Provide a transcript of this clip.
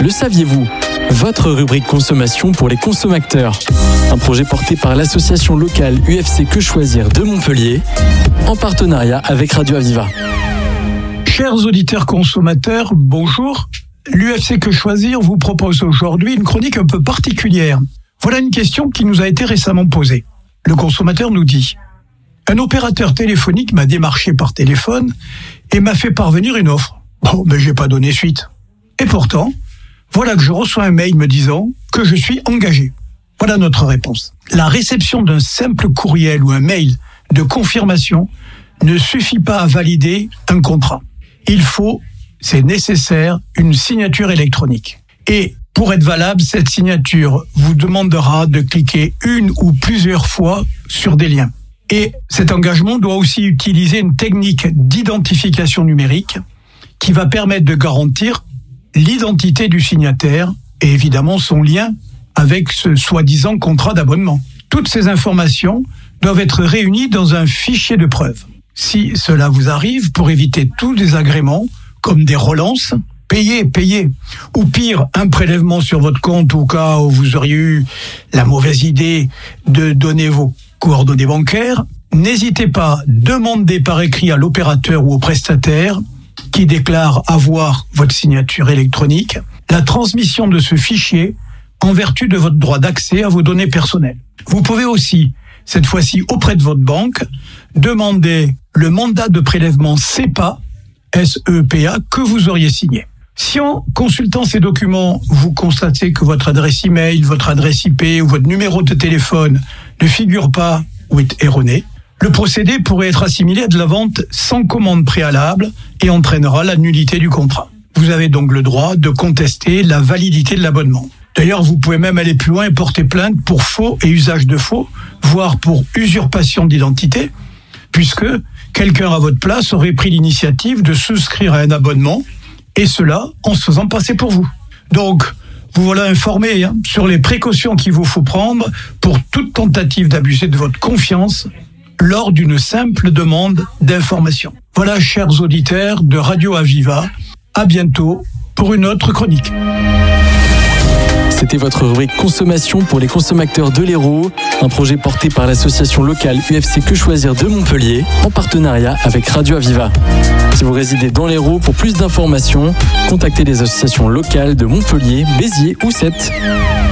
Le saviez-vous ? Votre rubrique consommation pour les consommateurs. Un projet porté par l'association locale UFC Que Choisir de Montpellier, en partenariat avec Radio Aviva. Chers auditeurs consommateurs, bonjour. L'UFC Que Choisir vous propose aujourd'hui une chronique un peu particulière. Voilà une question qui nous a été récemment posée. Le consommateur nous dit: un opérateur téléphonique m'a démarché par téléphone et m'a fait parvenir une offre. Bon, mais j'ai pas donné suite. Et pourtant, voilà que je reçois un mail me disant que je suis engagé. Voilà notre réponse. La réception d'un simple courriel ou un mail de confirmation ne suffit pas à valider un contrat. Il faut, c'est nécessaire, une signature électronique. Et pour être valable, cette signature vous demandera de cliquer une ou plusieurs fois sur des liens. Et cet engagement doit aussi utiliser une technique d'identification numérique qui va permettre de garantir l'identité du signataire et évidemment son lien avec ce soi-disant contrat d'abonnement. Toutes ces informations doivent être réunies dans un fichier de preuve. Si cela vous arrive, pour éviter tout désagrément, comme des relances, payez. Ou pire, un prélèvement sur votre compte au cas où vous auriez eu la mauvaise idée de donner vos coordonnées bancaires, n'hésitez pas, demandez par écrit à l'opérateur ou au prestataire qui déclare avoir votre signature électronique la transmission de ce fichier en vertu de votre droit d'accès à vos données personnelles. Vous pouvez aussi, cette fois-ci auprès de votre banque, demander le mandat de prélèvement SEPA, SEPA, que vous auriez signé. Si en consultant ces documents, vous constatez que votre adresse email, votre adresse IP ou votre numéro de téléphone ne figure pas ou est erroné, le procédé pourrait être assimilé à de la vente sans commande préalable et entraînera la nullité du contrat. Vous avez donc le droit de contester la validité de l'abonnement. D'ailleurs, vous pouvez même aller plus loin et porter plainte pour faux et usage de faux, voire pour usurpation d'identité, puisque quelqu'un à votre place aurait pris l'initiative de souscrire à un abonnement, et cela en se faisant passer pour vous. Donc, vous voilà informé sur les précautions qu'il vous faut prendre pour toute tentative d'abuser de votre confiance lors d'une simple demande d'information. Voilà, chers auditeurs de Radio Aviva, à bientôt pour une autre chronique. C'était votre rubrique consommation pour les consommateurs de l'Hérault, un projet porté par l'association locale UFC Que Choisir de Montpellier, en partenariat avec Radio Aviva. Si vous résidez dans l'Hérault, pour plus d'informations, contactez les associations locales de Montpellier, Béziers ou Sète.